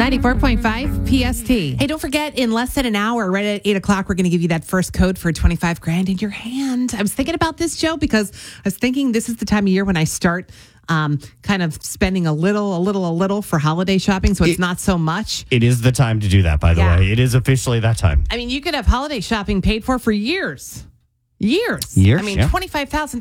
94.5 PST. Hey, don't forget, in less than an hour, right at 8 o'clock, we're going to give you that first code for $25,000 in your hand. I was thinking about this, Joe, because I was thinking this is the time of year when I start kind of spending a little for holiday shopping, so it's not so much. It is the time to do that, by the way. It is officially that time. I mean, you could have holiday shopping paid for years. Years, I mean, yeah. $25,000.